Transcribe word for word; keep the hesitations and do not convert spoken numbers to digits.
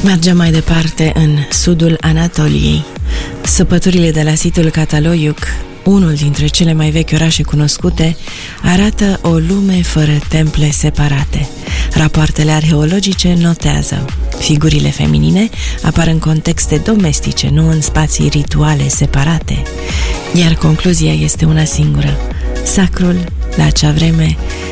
Mergem mai departe în sudul Anatoliei. Săpăturile de la situl Cataloiuc, unul dintre cele mai vechi orașe cunoscute, arată o lume fără temple separate. Rapoartele arheologice notează: figurile feminine apar în contexte domestice, nu în spații rituale separate. Iar concluzia este una singură: sacrul, la acea vreme,